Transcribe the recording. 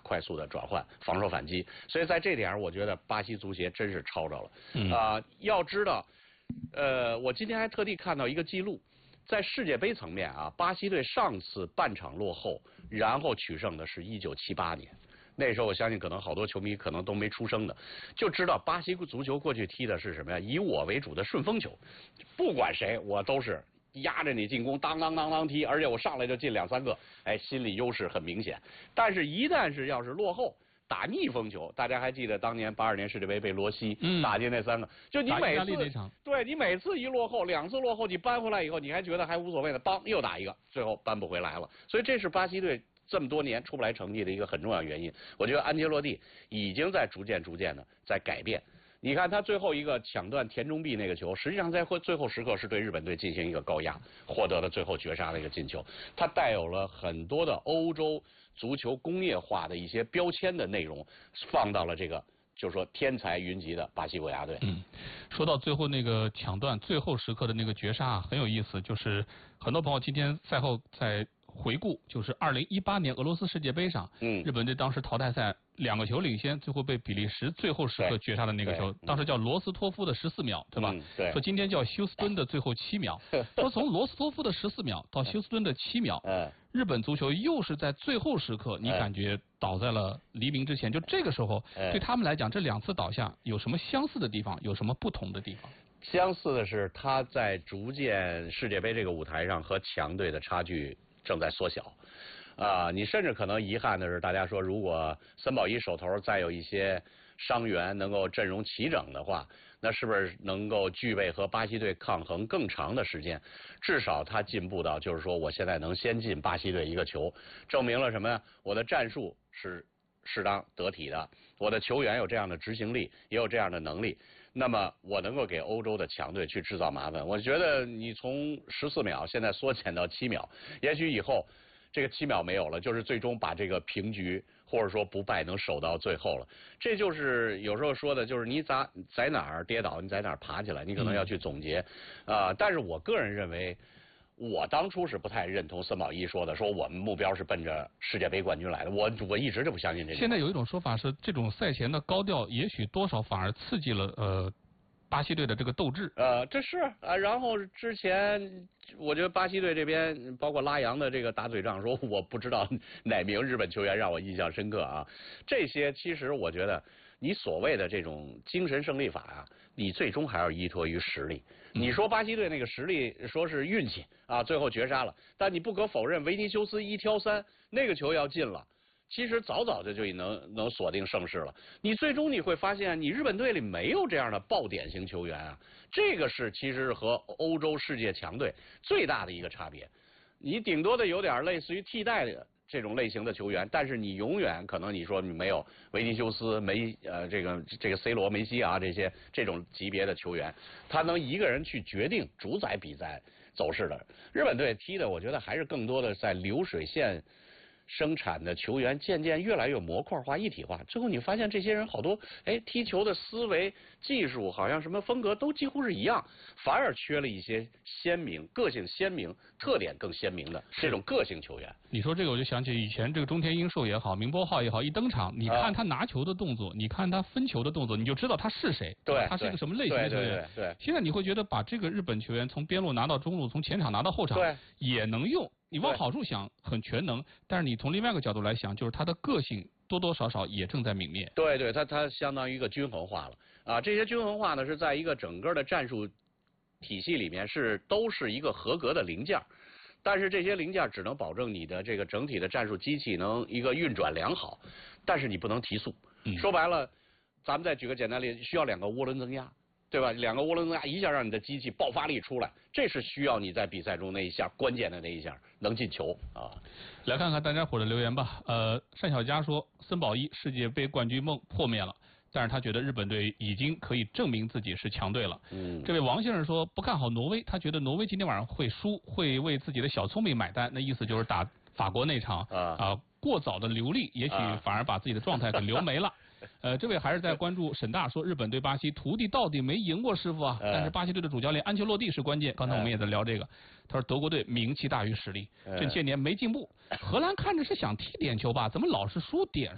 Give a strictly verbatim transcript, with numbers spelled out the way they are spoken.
快速的转换、防守反击。所以在这点我觉得巴西足协真是抄着了。 嗯啊、呃，要知道，呃，我今天还特地看到一个记录。在世界杯层面啊，巴西队上次半场落后，然后取胜的是一九七八年。那时候我相信可能好多球迷可能都没出生的，就知道巴西足球过去踢的是什么呀？以我为主的顺风球，不管谁我都是压着你进攻，当当当当踢，而且我上来就进两三个，哎，心理优势很明显。但是，一旦是要是落后，打逆风球，大家还记得当年八二年世界杯被罗西打进那三个，嗯、就你每次对你每次一落后，两次落后，你扳回来以后，你还觉得还无所谓的，梆又打一个，最后扳不回来了。所以这是巴西队这么多年出不来成绩的一个很重要原因。我觉得安切洛蒂已经在逐渐逐渐的在改变。你看他最后一个抢断田中碧那个球，实际上在最后时刻是对日本队进行一个高压，获得了最后绝杀的一个进球。它带有了很多的欧洲足球工业化的一些标签的内容，放到了这个就是说天才云集的巴西国家队。 嗯，说到最后那个抢断，最后时刻的那个绝杀啊，很有意思。就是很多朋友今天赛后在回顾，就是二零一八年俄罗斯世界杯上，嗯，日本队当时淘汰赛两个球领先，最后被比利时最后时刻绝杀的那个球，当时叫罗斯托夫的十四秒，对吧？ 嗯、对。 说今天叫休斯敦的最后七秒，说从罗斯托夫的十四秒到休斯敦的七秒，嗯，日本足球又是在最后时刻，你感觉倒在了黎明之前。就这个时候，对他们来讲，这两次倒下有什么相似的地方，有什么不同的地方？ 相似的是，他在逐渐世界杯这个舞台上和强队的差距正在缩小，啊、呃，你甚至可能遗憾的是，大家说如果森保一手头再有一些伤员能够阵容齐整的话，那是不是能够具备和巴西队抗衡更长的时间？至少他进步到就是说，我现在能先进巴西队一个球，证明了什么呀？我的战术是适当得体的，我的球员有这样的执行力，也有这样的能力。那么我能够给欧洲的强队去制造麻烦。我觉得你从十四秒现在缩减到七秒，也许以后这个七秒没有了，就是最终把这个平局或者说不败能守到最后了。这就是有时候说的，就是你咋在哪儿跌倒，你在哪儿爬起来，你可能要去总结啊、呃。但是我个人认为，我当初是不太认同森保一说的，说我们目标是奔着世界杯冠军来的。我我一直就不相信这个。 现在有一种说法是，这种赛前的高调，也许多少反而刺激了呃巴西队的这个斗志。 呃，这是啊。然后之前我觉得巴西队这边包括拉扬的这个打嘴仗，说我不知道哪名日本球员让我印象深刻啊。这些其实我觉得，你所谓的这种精神胜利法啊，你最终还要依托于实力。你说巴西队那个实力说是运气啊，最后绝杀了，但你不可否认，维尼修斯一挑三，那个球要进了，其实早早就就能能锁定胜势了。你最终你会发现，你日本队里没有这样的爆点型球员啊，这个是其实和欧洲世界强队最大的一个差别。你顶多的有点类似于替代的这种类型的球员，但是你永远可能你说你没有维尼修斯、梅呃这个这个 C 罗、梅西啊这些这种级别的球员，他能一个人去决定主宰比赛走势的。日本队踢的，我觉得还是更多的在流水线生产的球员渐渐越来越模块化、一体化，最后你发现这些人好多，哎，踢球的思维、技术，好像什么风格都几乎是一样，反而缺了一些鲜明、个性鲜明、特点更鲜明的这种个性球员。 你说这个，我就想起以前这个中田英寿也好，明波浩也好，一登场，你看他拿球的动作，啊、你看他分球的动作，你就知道他是谁， 对， 他是一个什么类型的球员。 对对对对。 现在你会觉得把这个日本球员从边路拿到中路，从前场拿到后场， 对， 也能用。你往好处想，很全能，但是你从另外一个角度来想，就是他的个性多多少少也正在泯灭。 对对，他他相当于一个均衡化了啊。这些均衡化呢，是在一个整个的战术体系里面是都是一个合格的零件，但是这些零件只能保证你的这个整体的战术机器能一个运转良好，但是你不能提速。嗯、说白了，咱们再举个简单例子，需要两个涡轮增压。对吧？两个涡轮增压一下让你的机器爆发力出来，这是需要你在比赛中那一下关键的那一下能进球啊！ 来看看大家伙的留言吧。呃，单小佳说，森保一世界杯冠军梦破灭了，但是他觉得日本队已经可以证明自己是强队了。嗯。这位王先生说不看好挪威，他觉得挪威今天晚上会输，会为自己的小聪明买单。那意思就是打法国那场啊、呃、过早的流利，也许反而把自己的状态给流没了。呃，这位还是在关注沈大说日本对巴西，徒弟到底没赢过师傅啊，但是巴西队的主教练安切洛蒂是关键。刚才我们也在聊这个，他说德国队名气大于实力，这些年没进步。荷兰看着是想踢点球吧，怎么老是输点？